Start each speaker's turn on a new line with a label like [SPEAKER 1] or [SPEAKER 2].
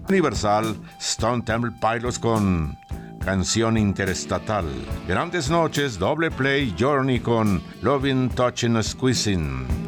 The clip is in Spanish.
[SPEAKER 1] Universal, Stone Temple Pilots con Canción Interestatal. Grandes Noches, Doble Play, Journey con Loving, Touching, Squeezing.